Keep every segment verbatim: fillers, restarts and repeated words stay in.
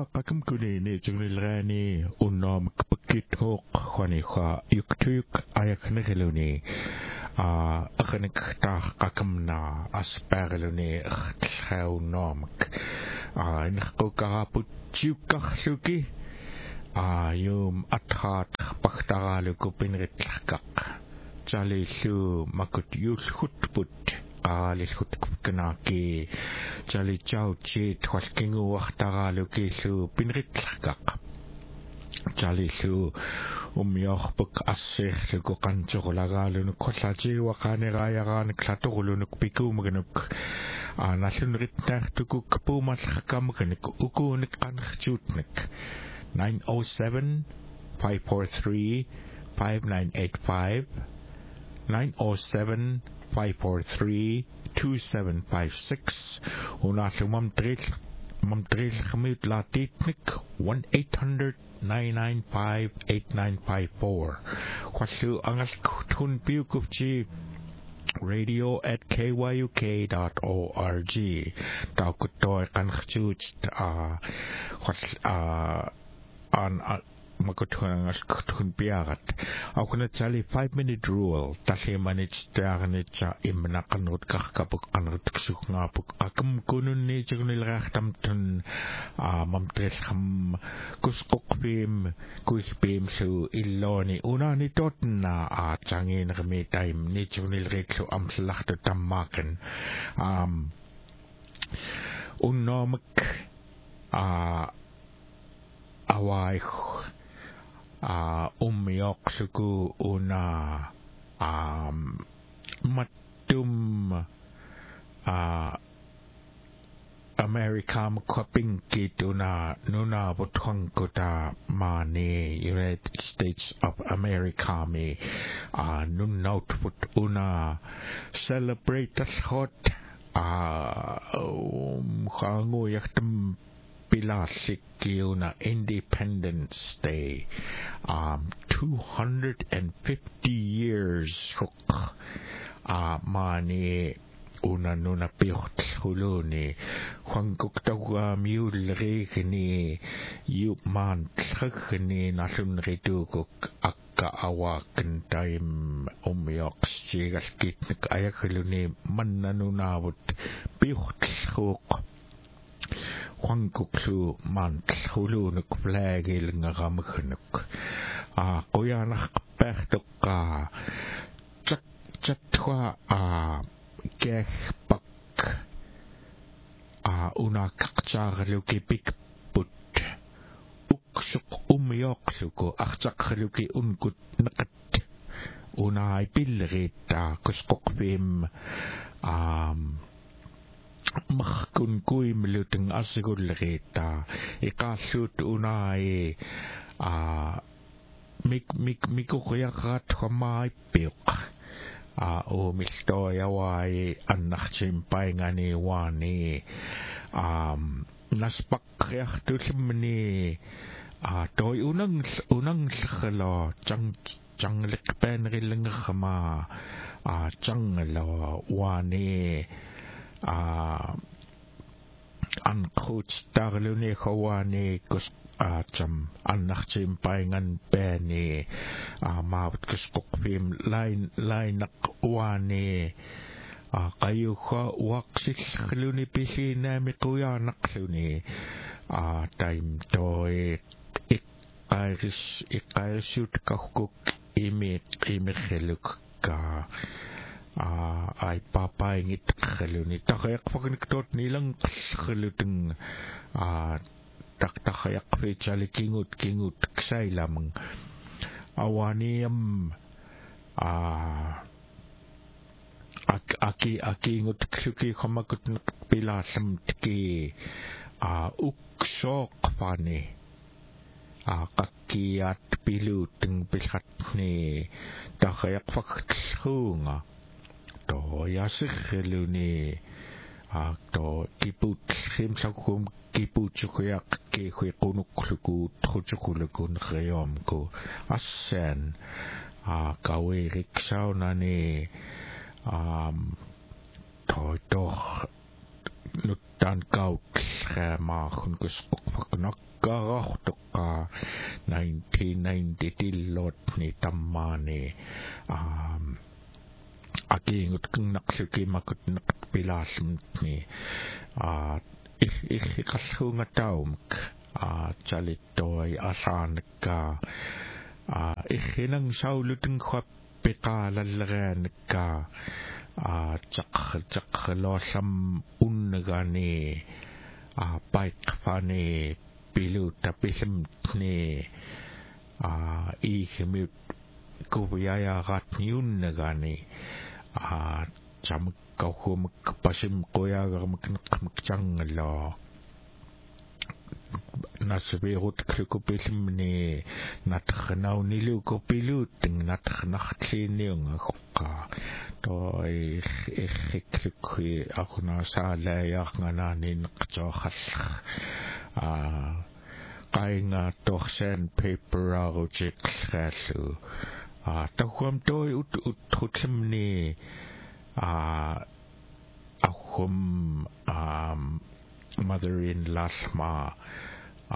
قكم كوني جمل الغاني ونام كبكيت هوق خواني خا يكتوك آيك نغلوني أغنك تاخ قكمنا أسباغلوني اختخاو نامك نخقو كغابو تيوك أخلوكي يوم أتخات بختغالوكو بنغتلحقق جالي سو مكت يوس خطبوت قال خطك كناكي جالي جاو جيت خلقينو وقتغالوكي سو بنغتلحقق جالي سو وميوخبك أسيخ لكو قنجغ لغالونك خلاجي وقاني غايغانك لاتغلونك بيكو مغنك ناسون رتناختكو كبو مالخكا مغنك وكونك قنخجوتنك nine oh seven, five four three, five nine eight five, nine oh seven, five four three, two seven five six, ونعطي ممتريل ممتريل خميت لاتيتنك one eight hundred nine nine five eight nine five four. خاصو أنغس كتون بيوكوفتي radio at k y u k dot org. تاو كتوي قنخجوت آه خاص آه an makutun as kutun piagat ako na chali five minute rule tasi manage taganit sa imnakanot kakapuk anot ksuk nga puk akam kunun ni jagunil raktam tun mamtres ham kuskok pim kuis pim su illoni una ni tot na a changin kami time ni jagunil rekso am slachto tamaken um unomak a awai uh, umiok suku una um, matum uh, America mkwapinki tuna nuna botong kota mani United States of America me uh, nun output una celebrate as hot uh, um, hangu yaktam Pilasik Independence Day, um, two hundred fifty years hook, uh, mani una nuna piot huluni, Juan Guktawa mule regni, you man trakni nasun reduguk akka awaken time umiox sigas kitnik ayakuluni mananunawut piot hook. Juan Kuksu mant hulunuk flagil ngaramuknuk. Ah, koyanak pertuk ka chat chatwa ah kehpak ah una kakchar luki pikput uksuk umyok suko akchak luki unkut nakat una ipilrita kuskok bim um mahkun kui meluteng asigul reta ikasut unai a mik mik miku koyakat hamai piuk a o mistoya wai anak chimpai ngani wani um naspak yak tusmni a toy unang unang khalo chang chang lekpen rileng khama a chang lo wani Uh, an coach darlune khawane kus acham an nachim paingan beni a mawt kuskok pim line line nakwane a kayu kha waksis khluni pisi na mi kuya nakluni a time toy ikairis ikaisut kahkuk imit imikheluk ka Ah, ay papay ngit khaluni takayak pagniktot nilang khaluteng ah tak takayak fe chali kingut kingut ksay lamang awaniam ah ak aki aki ngut ksuki khamakut pilasam tiki ah uksok pani ah kakiat piluteng pilhat ni takayak fakthunga to yasikheluni a to kiput khim sakum kiput chuyak ke khoi kunuk khluku thuchukulukun khayom ko asen a kawe rikshaw nani um to to nutan kaut khama khun kuspuk nakkarartuqa nineteen ninety tillot ni tammaani um akiingut kennaqlukimakut neqpilaallumtni a ich ich qalluungataumak a chalittoi asaanakka a ikhinang sauluteng khappiqaalalleranakka a chaq chaqloollam unnagani a paikfani piluta pilimtni a ihimut kuviayaqat niunnagani a chamukkauhumak pasim qoyaagarmak neqmakchangalo nasviirut klukupilimni natrnaunilukupiluuteng natrnartliiniunga hoqqa toi ikhiklukhi aqunaasaalaayarnganaani neqtoorralla a qainga torsen paperaaruutiqlraallu a tahuam toi ut utrutlimni a ahum um mother-in-lawma a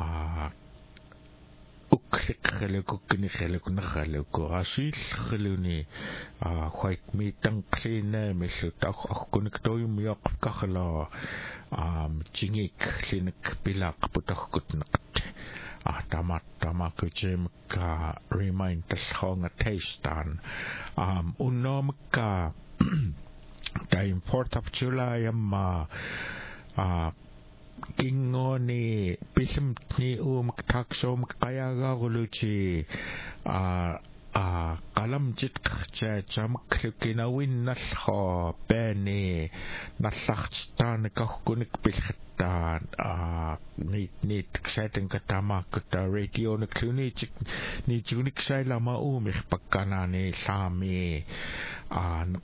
ukliqralukukkinirralukunarraluku rasuillraluni a white meat tanqliinaamillu taaqquniktoyummiaqkarla um chingik linak pilaqputarkutneqat a tamat tamakujimka remind tallhoonga tastean um unnoomka time fourth of July amma a kingoni pisimtni umak taksomak qayagaaruluti a a qalamjit qcha chamaklukinawinallho paani nallartitaana kahkunik pilhattaan a nit nit ksaitan katamakutta radio naklunitik nitjunik sailama umir pakkanaani saami a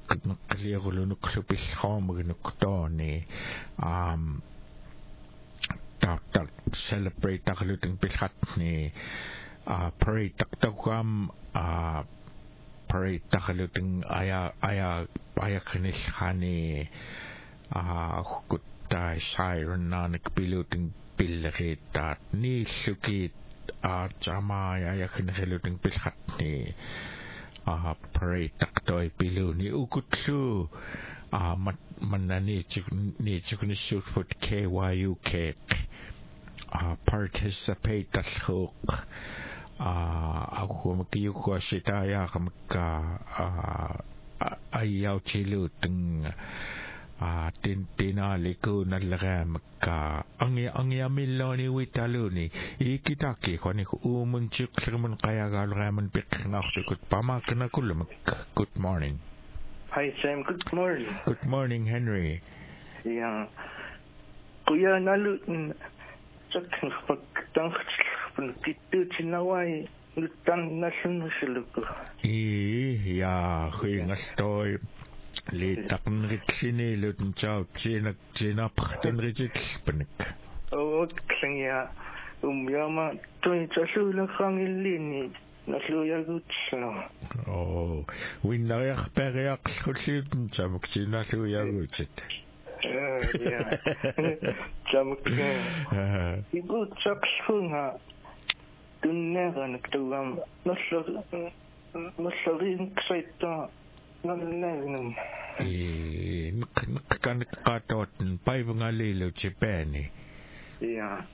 naqliarulunukklupillhoomagnuqtooni um tak tak celebrate takluteng pilhatni a parade taktawam a parade takluteng aya aya ayaknilhani a hukutta siren nanik piluteng pilleritat nillukit a jamaya ayaknilhuteng pilhatni a parade taktoi piluni ukutlu a manani ni chuknishut fut K Y U K Uh, participate talhuq uh, aqumakiyukwa sitayaqamka uh, ayautiluuteng uh, tin tinalikunalleraamaka angi angiamilloni witaluni ikitaki qaniq umunchiqlirmun qayagaalraamun piqqingaartukut pamaknakullumak. Good morning. Hi Sam, good morning. Good morning, Henry. Yeah. Kuya nalu Jakan pagtang kitu chinawai nutan nasunusuluku. I ya hui ngastoy li takn ritsini lutun chau china china paktan ritsil panik. Oh, kling ya umyama toy chasula khangilini nasluyagutsno. Oh, winnayak periak khulsitun chamuk china luyagutsit. Yeah. Jamuk. Ibu chaksunga dunnegan nagtawam naslog naslogin ksaita nannegan. Eh, kan katot paibngalilo Japani. Yeah.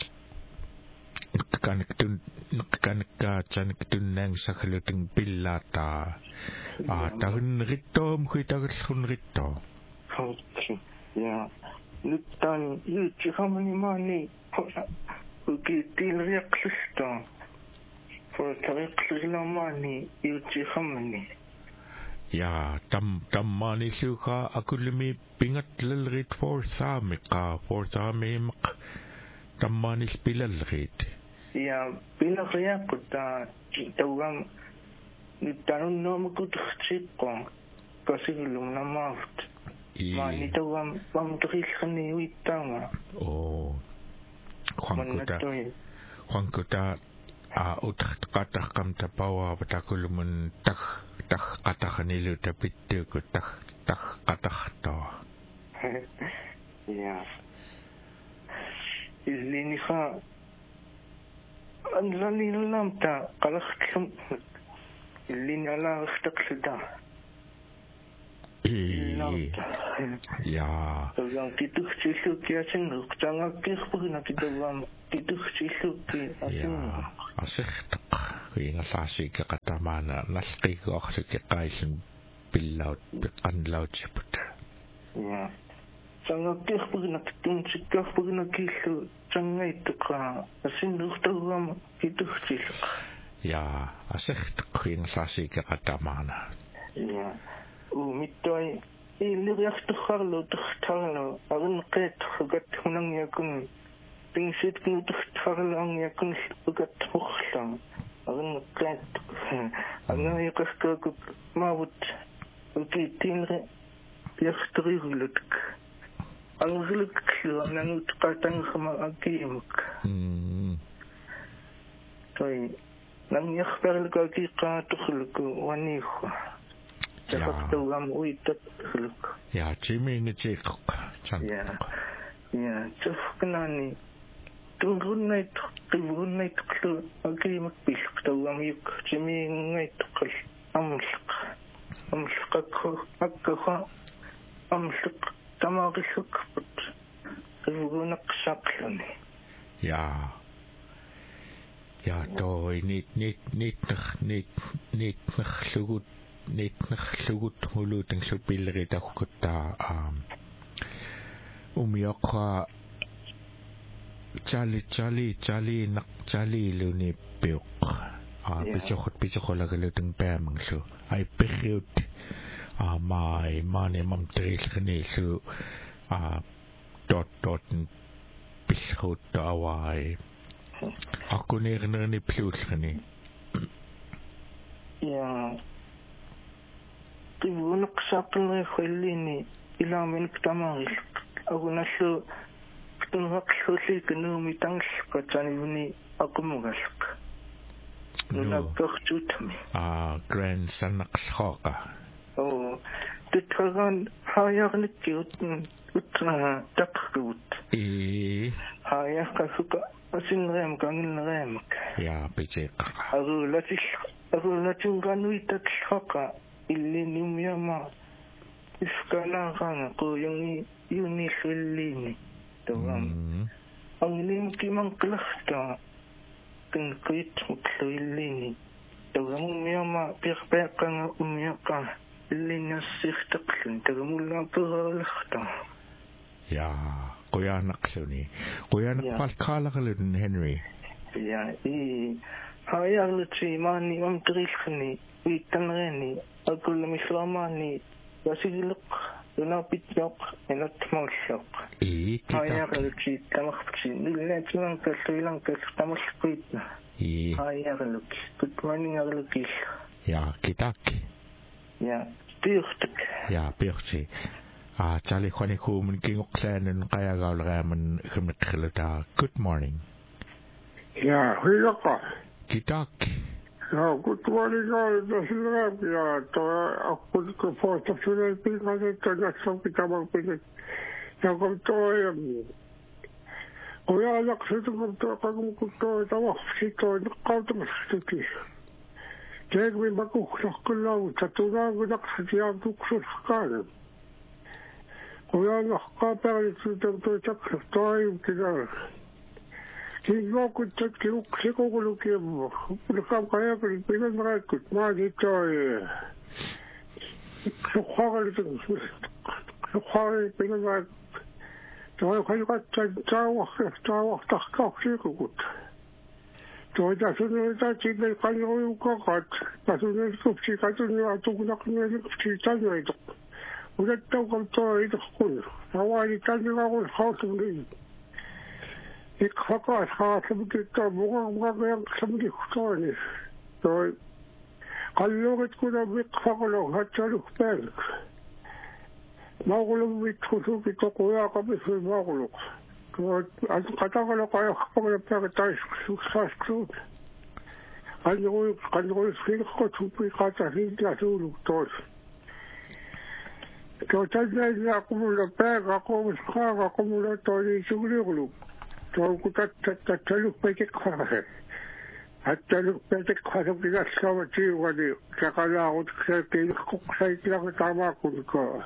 Kan tun kan ka chan tun nang sakhluteng pillata. Ah, tahun rito mkhitagsun rito. Yeah, nutan you chihamani mani uki tilriaqlista for tariqlamani you chihamani. Ya tam tammani suka akulmi pingat lalrit for samika for samim tammani spilalrit. Ya pinaqriaqutta tawam nutanun nomukutchikko kasigulum namaft. Mani tawam pamtukilkhani witanga. Oh. Khangkuta. Khangkuta a utqataq kam tapawa patakulumun tak tak qatakhanilu tapittu ku tak tak qataqta. Yeah. illinisa anlaniillamta qalartlum illini alaartaqluta ja sogan kituxillukiasinneq tangakkiirpugina kitawaama kituxilluki asinneq asirtaq ingallaasiikka qatamaana nalqiiguarluki qaillun pillaut piqanlautiput ja tangakkiirpugina kittunsikkaarpugina kiillu tangaittuqa asinneqtaguama kituxilluq ja asirtaq ingallaasiikka qatamaana ja u mittoi illiaqtuxarlu tuxtarlu arneqet hugat hunangiakun tingsit knutuxtarlu angiakun hugat muxla arneqet angayiqaskakuk maavut ukitinre yaxtrirulut angluklu nangut qatanxama akiimuk toi nangiaqperluka kiqaatuxluku waniixu ja Jimmy ngitsikq chan ja ja tsufknani tunrunnait qivrunnait qlu agimak bilq tawamyuk Jimmy ngait ql amlq amlq akka amlq tamaqilluk put qivrunak saqluni ja ja toi nit nit nit nit nit nlugut nitnerlugut huluutang supilleritaqquttaa aam umioqqa chali chali chali naq chali luni piuq a pichoqut pichoqolagalutang paamanglu ai perriut a mai mane mamtrillerniillu a dot dot pillhut awai aquneernerni pluullerni ja qivunaqsaaqilri khillini ilamin ktamagil agunallu tunraqlulli nuumi tangllqa tanivni aqumugalq nunaqortutmi a grandson naqlhoqa o tuthagan hayarnikki utn utna taqqut e hayaqasuka asinreem kanginreemak ja picheqa agulatil agulatinganuitakhoqa illini umyama ifkanaqanga quyungi yunillini tawam anglim kimanqlaqta kinqit mutluillini tawam umyama pirpeqanga umyaqa illini sirtaqlun tawmulla quralaqta ja qoyanaqluni qoyanaq palqalaqlun Henry ja i hayarluti mani mamtrilkhni uittanreni aqulmislamani yasigluq unapitjoq enatmolloq e hayarluti tamarpsi nillatlan kalluilan kaltamalqitna e hayarluk tutmaningarlukil ja kitak ja piurtuk ja piurti a chali khoniku mun kingoqlaanun qayagaulraaman khumneqluta good morning ja hilaqa kitak ja good morning all the ja to akut ko foto sura pinga to nakso kitabang pinit ja ko to o ya laksetu ko to kagum ko to tawa sito qawtu mastiki jeg mi baku khoklau tatura gudak siya duksu kan o ya nakapar to to tak toy kidar Kigo ko tatki uksiko ko luki mo. Nakam kaya ko pinan mga kut ma dito eh. Sukhagal ito. Sukhagal pinan mga. Tawa kayo ka tawa tawa takka ko kut. Tawa da sunod da tigay kayo yung kakat. Pasunod ko si katun yung atugunak niya si tanyo ito. Ulat daw ko to ito ko. Tawa ito ako hausong din. ikhaqa ashaasabukikka muqaqaqaq samdi khutani to qalluqit kuna biqfaqlo hatsaluk palik maqulum bithusuki toquya qabisi maquluq to qataqalo qaya khaqaqlo palik tais suksasksut qalluqi qalluqi sfiqqa tupi qata hidla suluk tos to tajna yaqumula palik aqumus qaqa qumula toli sugriqluk tuoku tattaluk paitekkarase attaluk paitekkarase kilassava tiuani takalaakut kiilqoqsaitilaqu taamaaqunko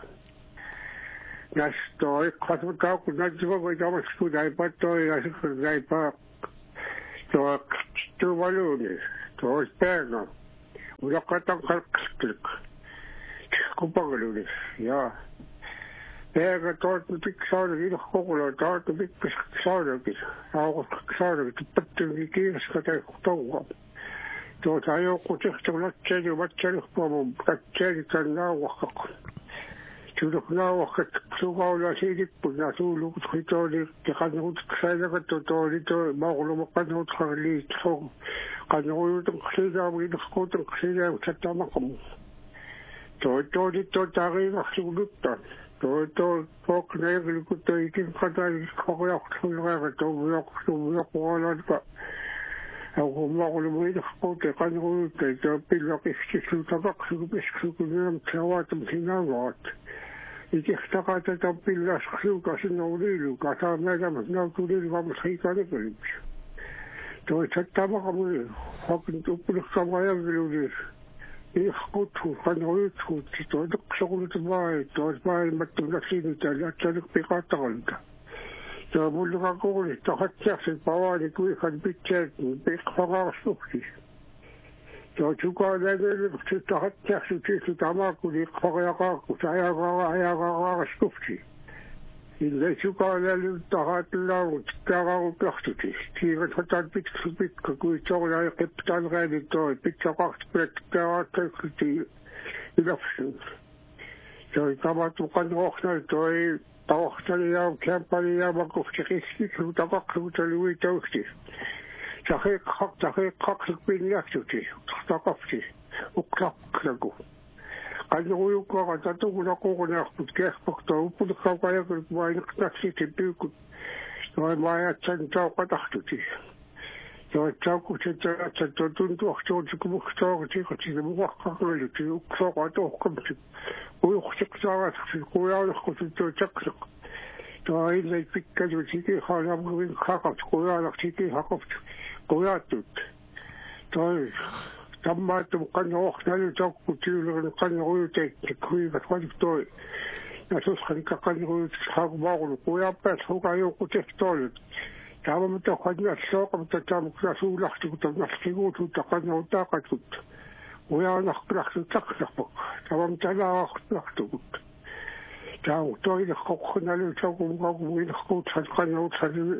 nasto ikkasutaaku najiva tamasku daipatoi asikku daipa to tuvaluni to sperno ulaqatan qalqlik kupagaluni ja Ega toot piksaaregi ilqoqula taat piksaaregi aaqussaaregi pattingi kiiskata tauga toot ajoqu tihtulatseeni matsalihpamu katseeni kannaawaqqaq tuluknaawaqqat sugaula siilippu nasuulukut khitooli tiqannugut ksaalagattu tooli to maaqulumaqannugut qarliit xog qannugut qsiilaamu ilqquutun qsiilaamu tattamaqamu toot tooli to taariigarsuuluttan to to folk negli kutto ikin katari kokoyaqsulgaga to yoqsulgaqa au maaqulu muilqquute qannuguute to pillaqissu tabaqsu bisksukunam tawaatum sinangaat ikixtaqata to pillasqsuka sinuulilu kataamagamas nautulilu vamushiikanekalips to tattamaqamu hokin tuppuliqqamajaglulis ikhqutu qanruutku titoduqsoqulutuvai toospai mattumlaksini talaatsaluk piqaataqalta toomulluqaquuli taqatsiarsi pavaani kuiqan pitsaat piqqaqaarsuqsi tootukaalaaneluktu taqatsiarsi tiisu tamaakuli iqqaqaqaaqku taajaqaqa ajaqaqaaraskuqsi illa sukaalaalu taqaatulaagu tikkaaqaaquplartuti tiigat hataat pitksupikka kuitsoqulai qiptaalgaani toi pitsaqartu pikkaaqqaaqti ilafsu toi tamaatu qanruornal toi taortaliaam kiampaliaamaqquftiqissiklu taqaqlutaliui tausti saqiiqqaq taqiiqqaqsuk pinniartuti taqafti uqqlaqlagu qanruuyukkaqa tatugulaquurunaarput kiarpaqta uppuliqqaqajakut mainiqnaksiti piukut toi maajatsan tauqatartuti toi taukutataatsan toi tuntuartuutikumuktoorutiqati muqaqqaqnaluti uqqsoqatoorkamtik uyuqsiqsaarasqsi quyaanarqutu toi taqsiq toi illai pikkaluti haalaamguvin qaqat quyaalaqtiti haqaft quyaatut toi tammaatum qanruornalu taqqutiulerin qanruutek kuigat qalftoi nasusqan kaqanruut haqmaaqulu quyaappaat huqajuuquteftoilut taamamata qannassooqam tatamuk nasuulartuku tamnarliguutu taqanruutaaqatut quyaanarqlartu taqsarpak tamam talaaqartukut taamu toileqqoqqnalu takumqakum ilerquut qanruut sali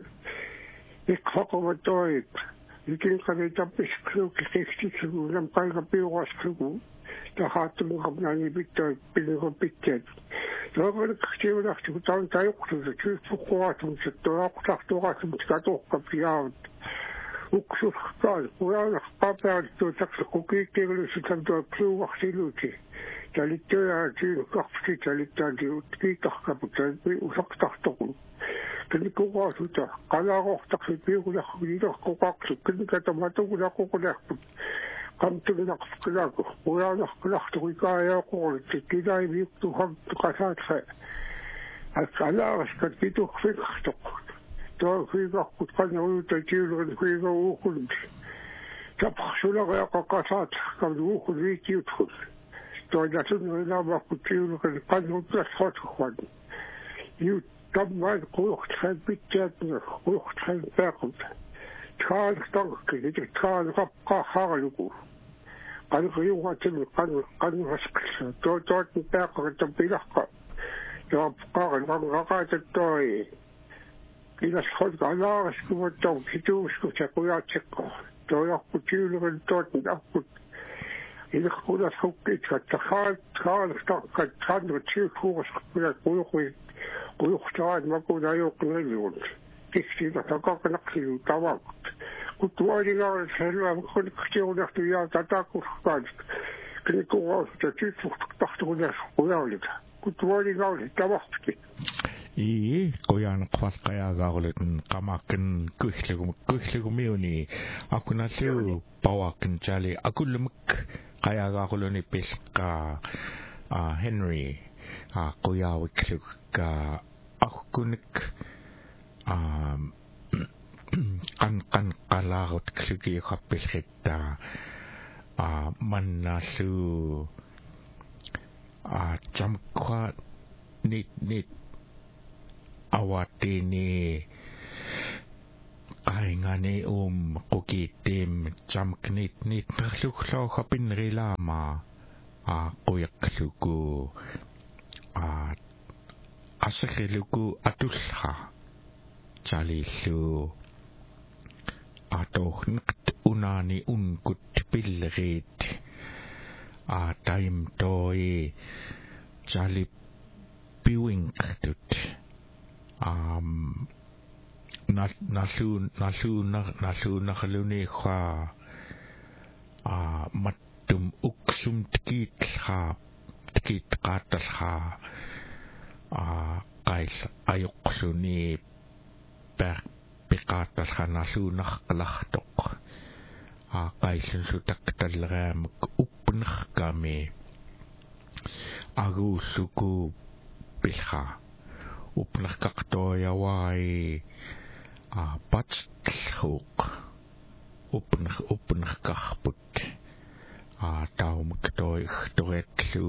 iqqaqamatoit ikin qani tappiskluki qixtiklu lam qalga piuqaskluku tahaattumqapnaani pittoi pilliqupitteet toqan qtiulaqtiku taun tajuqtuta tiuqquqaatum toaqtartuqaatum tikatuqqapiaavut uqsurqaan quyaanarqaapeartu taqsiqukiittiglusi tamtua pluuqarsiluuti talittoyaatiinu qarpti talittaati kiitarkaput usaqtartoqulu kinikuqaasuta qalaaroortaqsi piuqulaqqulilerquqaaqsu kinikatamatugulaqququlaqput qamtuginaqsqilaaku quyaanarqilartuq ikaayaaqorut kilaimiuktu hamtu qasaatqa alaaraskat kituqfiqartoq too fiiqarput qanruuta tiulerin fiiga uuqulmi tapqsulaqaqa qasaat kamluuqul viitiutkul too nasunerilaamaqku tiulerin qanruutlasqotuqwan iut tammaan quuqtqan pitsaatna quuqtqan peaqut tqaanqtarki itik tqaanqaqqaaqaaluku qanqiuqatimi qan qanrasqissa too tootni peaqaqatam pilaqqa taapqaaqan qanqaqaatattooi ilasqotka alaaraskumattaw hituusku saquyaatseqqa tooyarpu tiulerin tootni apput ileqqulasqukkitkat taqaat tqaanqtarkat tqaanrat tiuqquuqasqappilat quuqui quyuqtaat makunajuuqnaliun kiksina taqaqnaqsilu tavaqut kutualingaar selluam qulqtiunartu yaa tataaqurqaat kinikuqaasuta tiitsuqtartugunas quyaulita kutualingaar tavaqti i qoyan qfasqayaagaarulutun qamaaqqin kuhlugum kuhlugumiuni aqunallu pawaaqqin chali akullumuk qayaagaaruluni pilqa a Henry a qoyaawikluka aqunik um kalaagut kluki qappilqitta a mannalu a jamqa nit nit awatini aingani um qukitim jamknit nit nerluklo qapinrilama a quyaqluku a asriluku atulla jalillu atohniqt unani unkut pillerit a taim toi jali piwingtut um nalu nalu nalu nakaluni kha a mattum uksum tikit kha tikit qatal kha a qail ayuqsuni per piqatal kha nalu naqlahtoq a qailun sutaktalram upnqkami agusuku pilha upnqaqtoya wai a patslhuk upnq upnqaqput a taum ktoy khtoretlu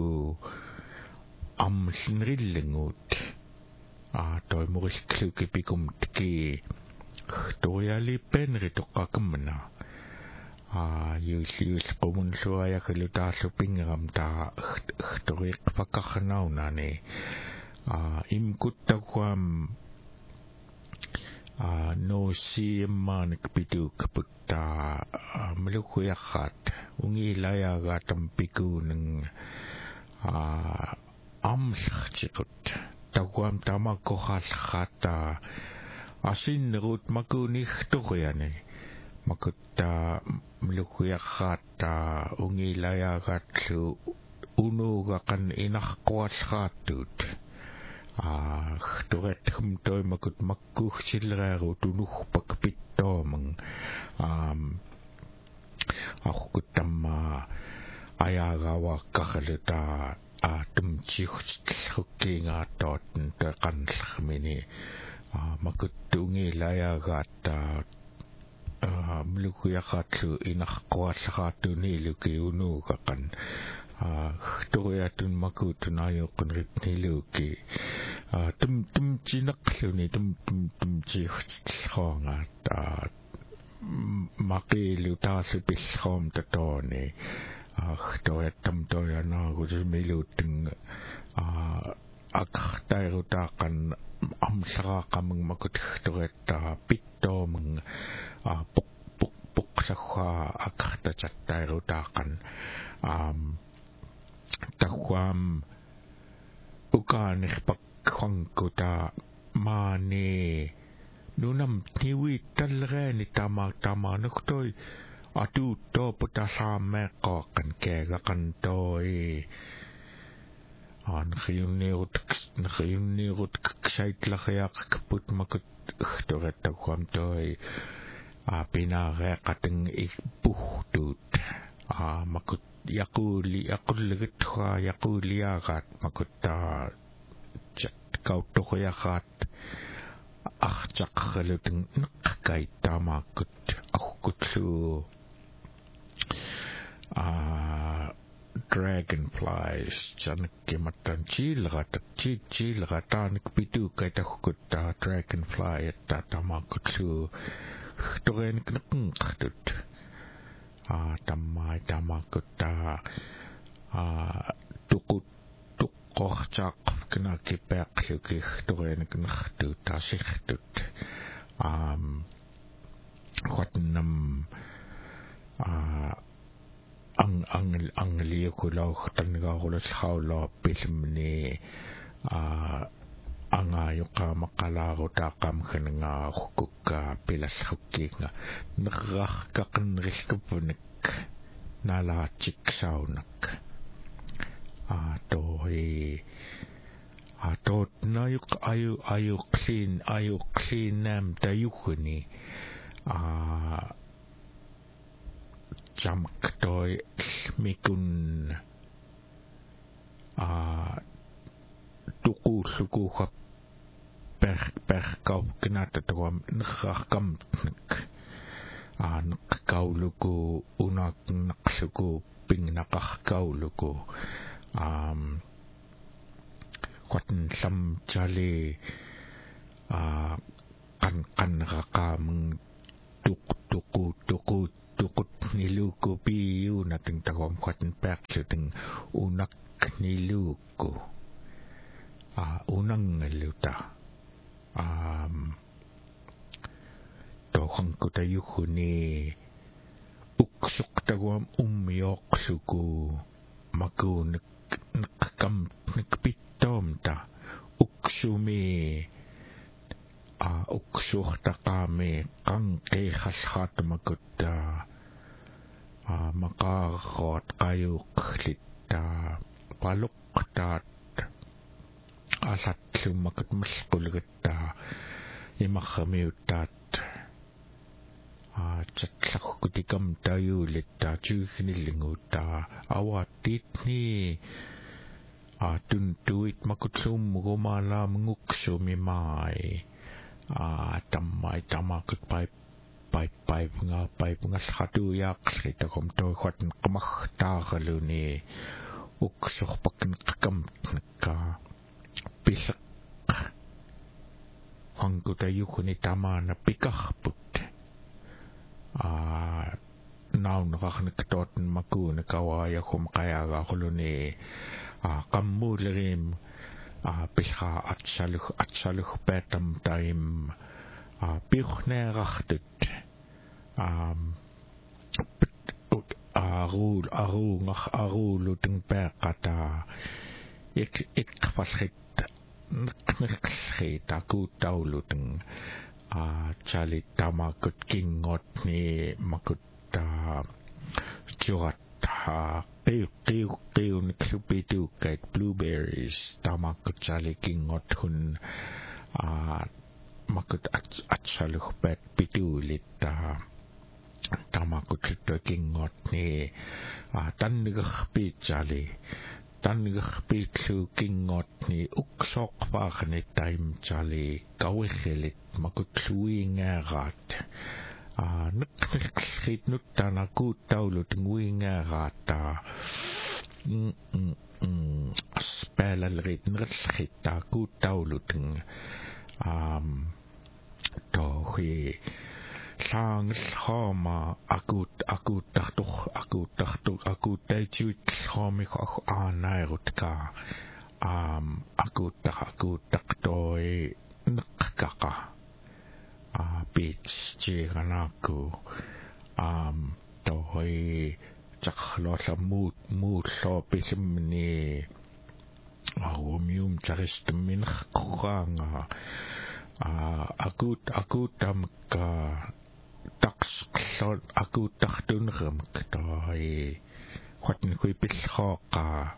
amsnrillingut a toy muriklu kipikum tki khtoyali penri toqakamna a yusius qomun suaya khilutaalu pingram ta khtoriq pakaknaunani a imkuttakwam a no siman kpitu kaputta malukuyakhat ungi layaga tampiku ng a amlchikut takwam tamako khalkhata asin rut makunih toyane makutta malukuyakhat ungi layaga tlu unuga kan inaqqualkhaatut а хтуретхм той макут маккухсиллераару тунух пакпиттооман ам ахкуттамма аяагаваккахалута аатум чихтхуккиингааттоотн теқанлермини а макуттунги лаяагаатта а млукуяхатлу инарқуаллераатуни луки унуугақан а хтуриатун макутун аёққунрипнилууки а тум тум чинеқлуни тум тум тум чихтхоонгаат а макилу таасу пиллхоом татоони а хтуриаттам тоянаагу милуутин а акхтайрутаақан амсараақамун макут хтуриаттаа питтоомун а пук пук пуқсахха акхтачаттайрутаақан ам takwam ukaanirpak khangkuta maani nunam tiwi talreeni tama tama nuktoi atu toputa saameqqoqqan keegaqantoi an khiyunniirut khiyunniirut ksaitlariaqakput makut khtorettakwam toi apinaareeqating ikpuhtut a makut yaquli aqullegitwa yaquliagat makutta chat kautoqiaqat archaqraluteng neqqaitaamakkut aqutlu a dragonflies janakkimattan chilrata chilratanik pitukaitakkutta dragonfly attamakkutlu khtorenik neqqartut a tammai tamakutta a tukut tuqqorchaaq knakipeaqluki khtoreniknertu tasirtut um qatnam a ang ang angliukulauqtanngaarulalhaula pilmni a angayuqa maqalaaruutaaqamkhanngaarukkukka pilasqukkiinga nerrarkaqanrilkupunik nalaatsikksaunak aatoi aatot nayuq ayu ayuqliin ayuqliinnaam tayugguni a jamktoi mikun a tuqullukuuqa per per kaup knata tuam nerrarkamtnik a kauluku unak naksuku pingnakah kauluku um kwatan sam jali uh, kan kan rakameng tuk tuku tuku tukut niluku piyu nating tawam kwatan pek ting unak niluku uh, unang luta um tohang ko tayo ni uksuk tawam umyok suku maku nak nakam nakpitom ta uksumi a uksuh ta kami kang ke khashat magutta a makakot kayo klita paluk tat asat sumakat maskulgata imakamiutat a chatsak kutikam tayo lita chukinilinguta awatit ni a tuntuit makutsum gumala menguksumi mai a tamai tamakut pai pai pai nga pai nga satu yak kita kom to khot kamah ta galuni uksuh pakin kakam ka pisak hangku tayo kuni tama na pikah put ah now nakakniktot maku nakawaya kum kaya ga kuluni ah kamulim ah pisha at saluh at saluh petam time ah pichne rachtet um arul arul ngach arul uting pekata ik ik paschit naknakschit aku tauluting a chali tamakut kingot ni makut ta juat ha qiu qiu qiu niksupitu kait blueberries tamakut chali kingot hun a makut at at saluh pet pitulit ta tamakut sito kingot ni a tan nigahpi chali tan nigahpi su kingot ni uksok pa ni time chali kawihilit makut suwi ngarat ah nakskit nutan aku taulu tingwi ngarat mm mm spela rit nakskit aku taulu ting um to hi sang schama aku aku taktuk aku taktuk aku taiju schami ko anairut ka um aku tak aku taktoi nakaka a beach che ganaku um to hoi chaklo sa mood mood so pisimni au mium charist min khanga a aku aku tam ka taks klot aku taktun ram ktoi khotn kui pil khoka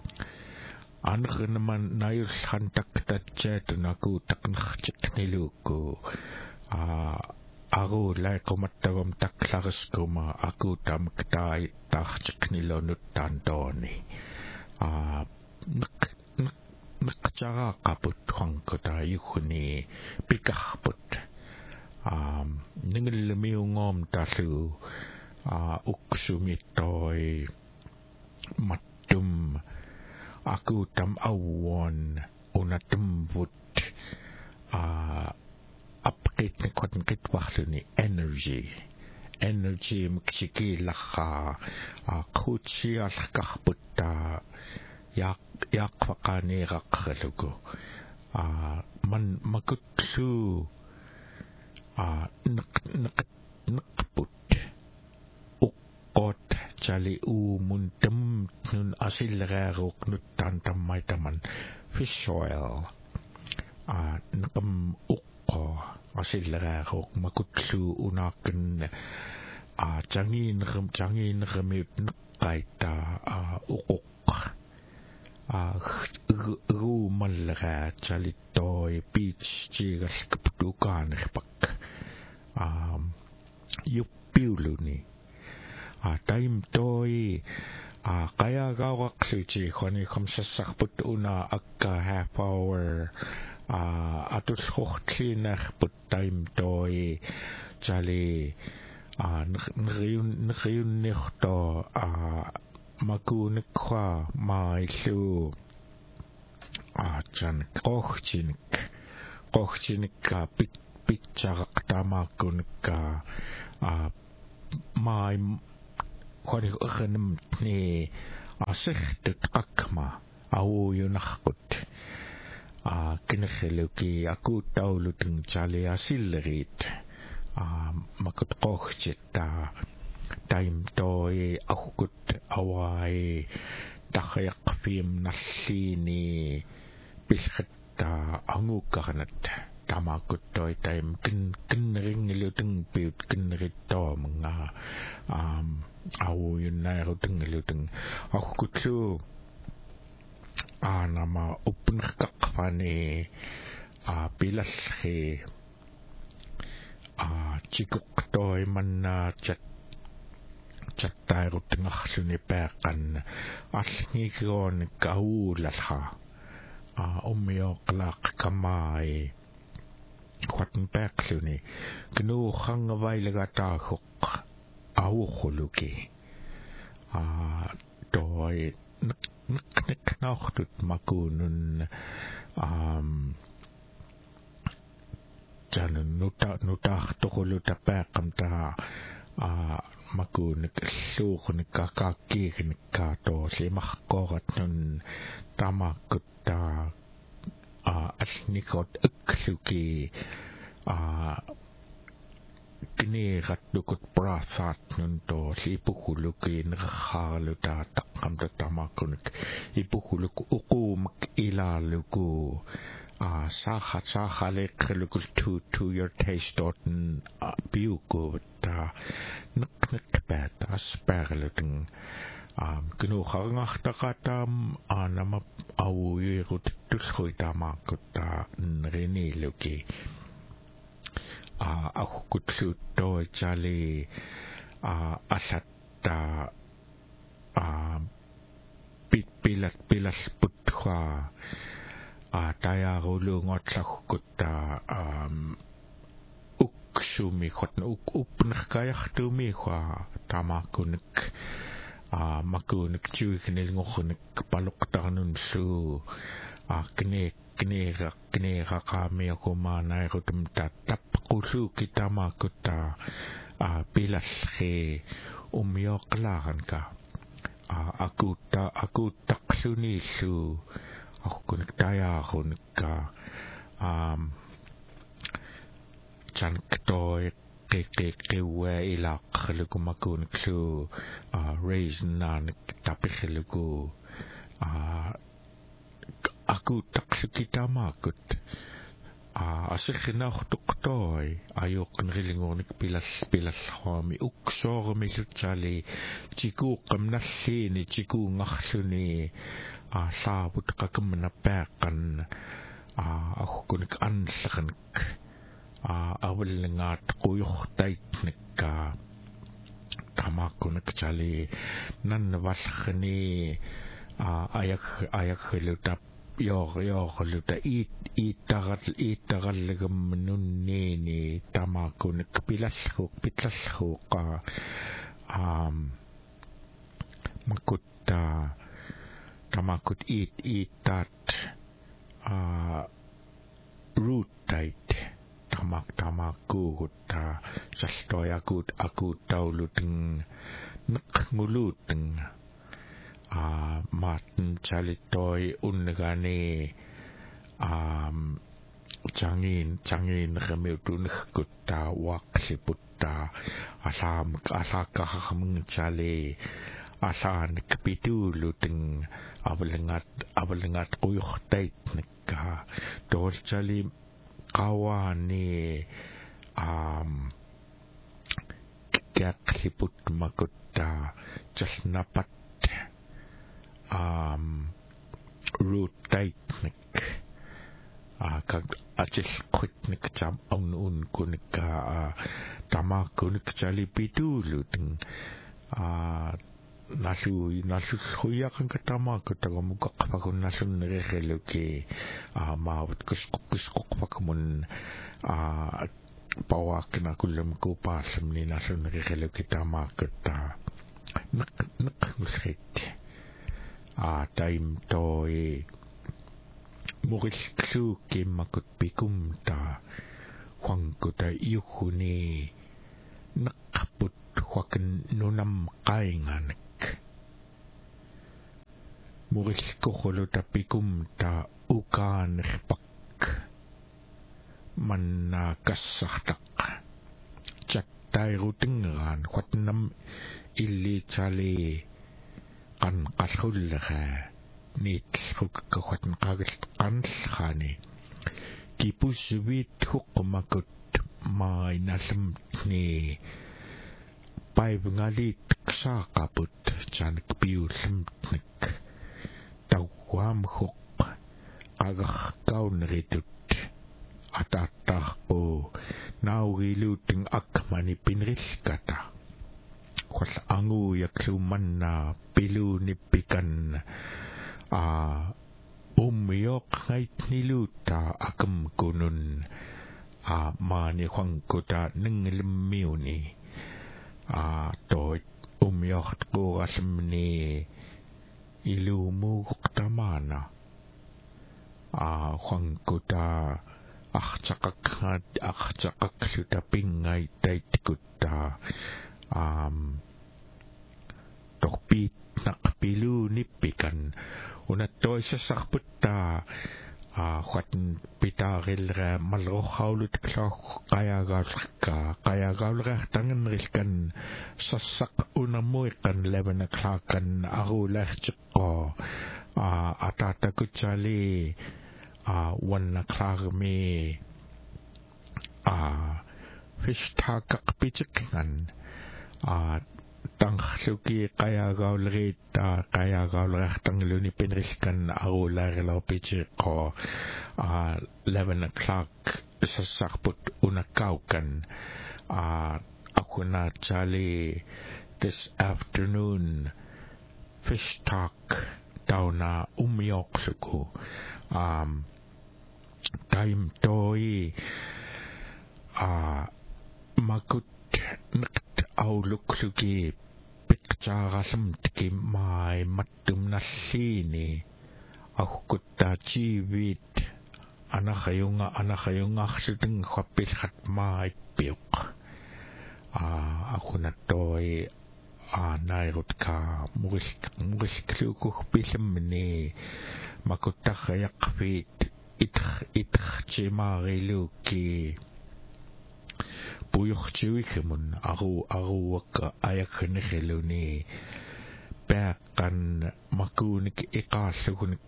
an naman nair hantak tatchet naku takn khchik niluku a aku lai komatawam taklagas kuma aku tam ktai takchik nilonut tantoni a nak nak nakchara kaput hang kota yukhuni pikah put um ningil miungom tasu a uksumitoi matum aku tam awon unatum vut a update ni kot kit waktu ni energy energy mkiki lakha a kuchi alkah putta yak yak fakani rakhalugo a man makutsu a nak nak nakput ukot chali u muntam nun asil rarok nutan tamay taman fish oil a nakam ukko asil rarok makutsu unakan a changin ram changin ramit nakaita a ukok a ru malra chali toy beach chigas kaptukan pak um yupiulu ni a time toy a kaya gawak si khoni khamsasak put una akka half hour a atus khokhtinach put time toy chali a nriun nriun nirto a makunik kwa mai lu a chan qochchinik qochchinik ka pit pitchaq tamakunik a mai khori khanam ni asirtut qakma au yunaqut a kinakhiluki aku taulutung chali asilrit a makut qochchita time toy akut awai takhayaq fim nallini bilkhatta angukarnat tamakut toy time kin kinringilutung piut kinritto mga um au yunairutung lutung akutlu anama upnqaqfani a pilalhi a chikuk toy manna chat chattairutngarluni peaqan allngigoon kaulalha a ummioqlaq kamai kwatn peaqluni gnu khangavailagataaqoq aukhuluki a toy nik nachtut makunun um janun nuta nuta tokhuluta peaqamta a makunik luuqnik kakakkiignik kaato limarqorat nun tamakutta a alnikot ikkluki a kinirat dukut prasat nun to lipukhuluki nrkhaluta taqqamta tamakunik ipukhuluk uqumak ilaluku a saha saha leqlukul to to your taste orten biuku ta nek pat asperluting um gnu kharngartaqatam anama au yirut tulkhuitamakutta nriniluki a akutsu to chali a asatta a pit pilat pilas putkha a taya rolungot lakutta um uksumi khotna uk upnkhkayartumi kha tamakunik a makunik chuiknil ngokhnik paluqtarnun su a kne kne kne kami aku mana rutum tatap kusu kita makuta a pilas he umyok lahan ka a aku ta aku taksuni su aku kunik daya kunik ka um chan ktoy ke ke ke we ila khluku makunik su a raise nan tapi khluku a aku taksukita makut a asikhinartuqtoy ayok nrilingornik pilas pilas khami uksormi sutsali chiku qamnallini chiku ngarluni a saabut qakamna peaqan a akhukunik anllaqanik a awilngaat quyurtaitnik ka tamakunik chali nan walkhni a ayak ayak khilutap yor yor luta it itagal itagalgam nunnini tamakunik pilashu pitlashu ka um makutta tamakut it itat a root tight tamak tamakut ta sastoy akut akut tauluting naknguluting a maten chalitoy unnagani um changin changin khamutun kutta waqliputta asam asaka khamung chali asan kpituluting abalengat abalengat quyuqtait nikka dol chali qawani um kakliput makutta jasnapat um root tightnik a kag achil khutnik cham on un kunik a tamakunik chali pituluting a nasu nasu khoyakan katamak tagamuk pakun nasun regeluki a maut kuskus pakmun a pawakna kullum ko pasam ni nasun rikelo kita makata nak nak ngusrit a time to e muris klu ke makut pikum ta huang ko ta yuhuni nakaput huakan nunam kainganek muris ko holo ta pikum ta ukan pak man na kasahtak chat tay rutingan kwatnam illi chale kan kasul ha nit huk kwatn kagal kan khani kipuswit huk makut mai nasam ni pai bungali ksa kaput chan kpiu semtnik tawam huk agak kaun ritut atata po naugiluting akmani pinriskata kwas angu yaksuman na pilu nipikan a umyok ngait niluta akam kunun a mani huang kuta ningilmiu ni a to umyok ko asam ni ilumu kuktamana a huang kuta ach cakak ach cakak sudah pingai tait kuta um tokpi nak pilu nipikan una toy sa sakputa a khat pita gelra malro haulut klok kaya galka kaya galra tangan riskan sasak una moikan eleven o'clock kan aku leh ceko a atata kuchali a one o'clock me a fish takak pichikan a tang suki kaya gaulrit a kaya gaulrah tang luni pinriskan au larlo pichiko a eleven o'clock sasakput unakaukan a aku na chali this afternoon fish talk down na umyok suku um time toy a makut nakt auluk suki picture samtki mai matum nasini aku kutta jivit anak ayunga anak ayunga sedeng khapis khat mai piuk a aku na toy a nairut ka muris muris kluku pisem ni makutta khayak fit it it chimarilu ki puyuh chiwikemun aku aku waka ayak neheluni pekan makunik ikasukunik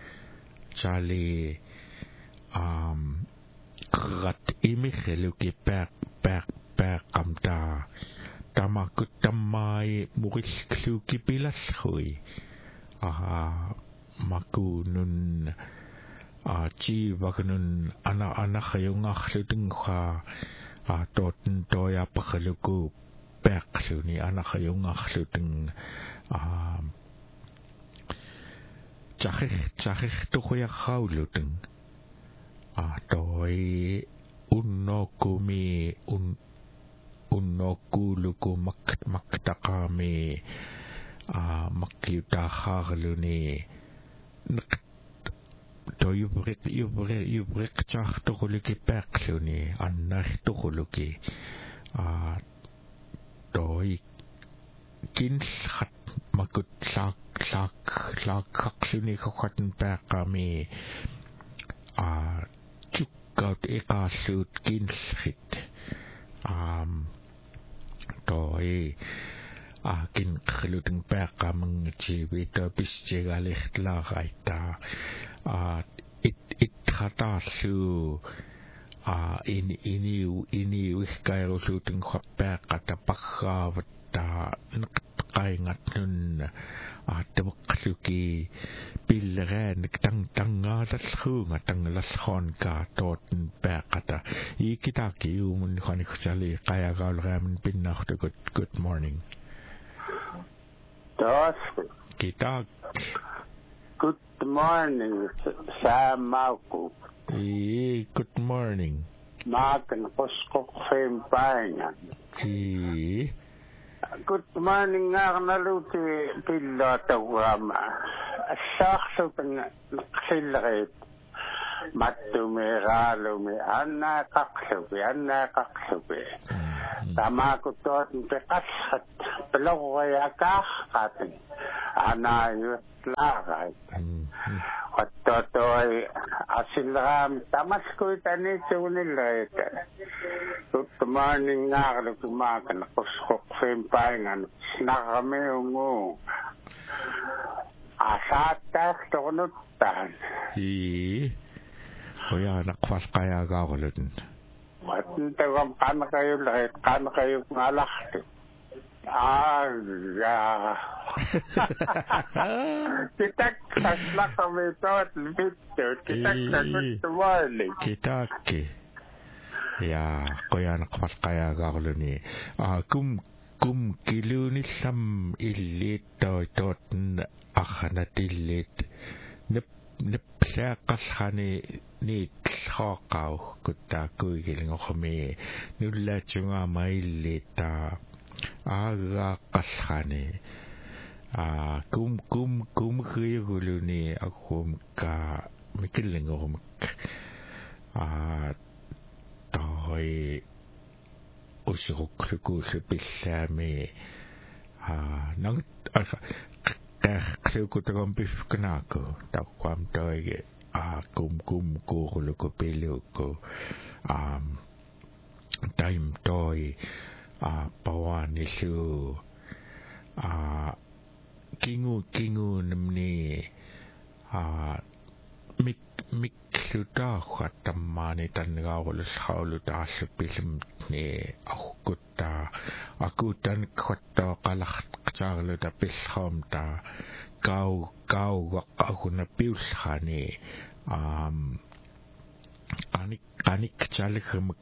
chali um krat imihelu ki pek pek pek kamta tamakut tamai muris kluki pilas hui aha maku nun a chi bagnun ana ana khayung akhluting kha a toten toya pakhaluku pek suni ana khayung akhluting a chakh chakh to khoya khawluting a toy unno kumi un unno kuluku mak maktakami a makyuta khagluni to yubrek yubrek yubrek chach to khuluki pekluni annar to khuluki a toy kin khat makut sak sak sak khakhluni khakhatn pekami a chukkaut ekasut kin khit um toy akin khluting peka mang chiwi to bisjegalich lagaita a it it khata su a in ini ini wiskairo shooting khapek ata pakha ta kai ngatun a tebaksuki pilren tang tanga lashu ngatang lashon ka tot pekata ikitaki umun khani khali kaya gal ram pinach to good good morning Das. Kita. Good morning, Sam Malcolm. Hey, good morning. Makan koskok fempaingan. Ki. Good morning nga naluti pilota wama. Sakso tang naksilret. Matumera lumi anna kaksubi anna kaksubi. Tama ko to pekas pelawaya ka katin. Ana yut lagat. Wato to asilram tamas ko tani sunilret. Good morning nga kumakan koskok fempaingan nakame ungo. Asata tonutan. I. Kuya nakwas kaya ka ko lun. Wat tawam kana kayo lahat kana kayo ngalak. Ah, ya. Kita kasla kami tot bito. Kita kasut wali. Kita ke. Ya, kuya nakwas kaya ka ko lun ni. Ah, kum kum kilo ni sam ilit to tot akhana tilit. Nep nep sa kashani ni tsakaw kuta kuigiling ako kami. Nula chunga mailita. Aga kashani. Ah, kum kum kum kuya gulo ni ako ka mikiling ako ah toy usok suku sepisame ah nang Kasi ko tagang pif ka ko. Takwam toy ah kum kum ko kulo ko pelo ko. Um, time toy ah pawan isu ah kingu kingu namni ah mik mik sudah khatamani tanga wala saulu ta sepisim ni aku kuta aku dan kota kalah kacang ta pisham ta kau kau aku na pius hani um anik anik calik mek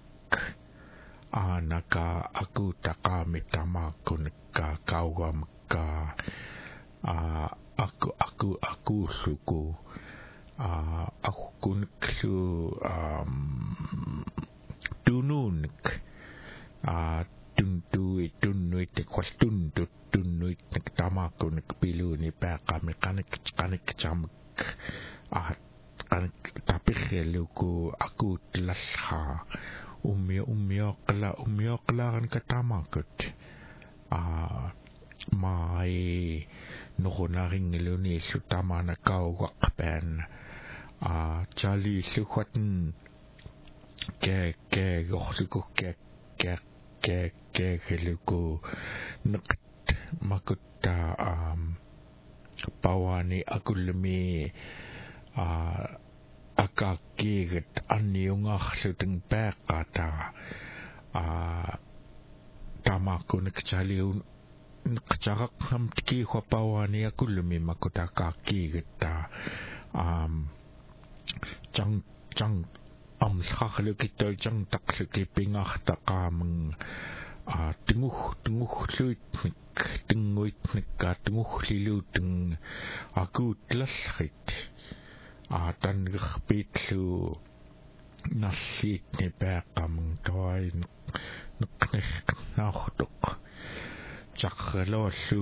anaka aku taka mitama kun ka kau gam ka aku aku aku suku Uh, aku kun ksu um, tunun uh, tuntu tunui te kwas tuntu tunui te tama kun pilu ni pa kami kanik kanik jam ah kanik tapi khelu ku aku telas ha umio umio kala umio kala kan katama kut ah mai no naring ngeluni sutama na kau wakpen ah Charlie sukwatan ke ke gosuko ke ke ke ke keluko nak makuta um pawani agulmi ah akakiget aniungah suteng pekata ah tamako nak Charlie Kacakak ham tiki kwa pawani agulmi makuta kakiget um Chang chang am schakhlu kita chang tak seki pingah takameng ah tenguh tenguh luit nik tenguit nik ka tenguh lilu teng aku telas hit ah tan gpit lu nasit ni bakameng toy nik nik nahduk chakhlo su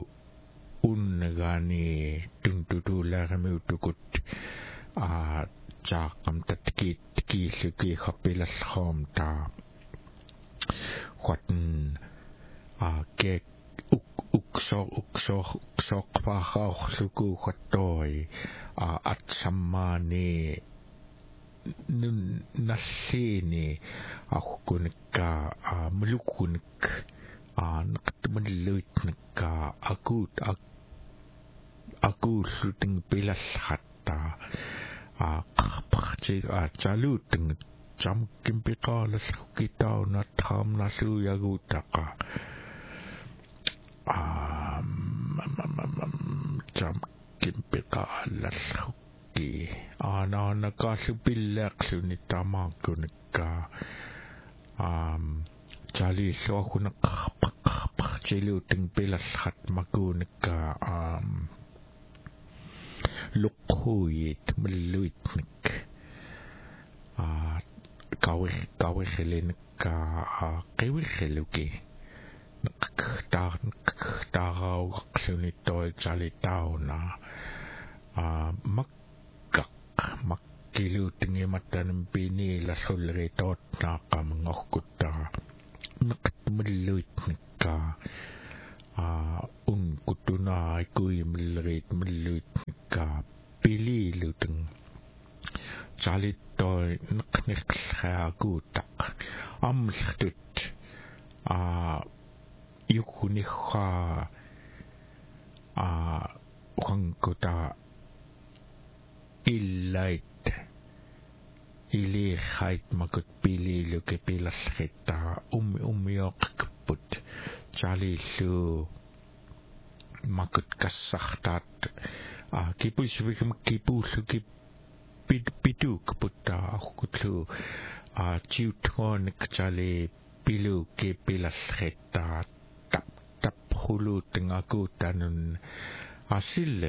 unnagani tuntutu la kami utukut ah jakam tatki tki suki khapilas khom ta khwatn ah ke uk uk so uk so so pa kha suku khatoy ah at samani nun nasini aku kunika ah melukunik ah nakatmaluit naka aku aku suting pilas hatta ah pakcik ah calut teng jam kimpika las kita na tham na su yagutaka ah jam kimpika las ki ana nakasupilak sunitama kunika um Charlie so aku nak pakcilu teng pilas hat makunika um lukhuit meluit nik ah kawih kawih helen ka kawih heluki naktar naktarau sunitoy calitao na makka makkilu tingi matan pini la solritot na kamangokutta nakatmulut ka un kutuna kuy mulrit mulut ka pili luteng calitoi naknikhaguta amlhtut a yukunikha a uangkuta illait ili khait makut pili luke pilaskhita um umyok kaput calilu makut kasahtat a kipus wikim kipus kip pidu kaputta kutlu a ciutron kecale pilu ke pilas kheta tap tap hulu tengaku tanun asil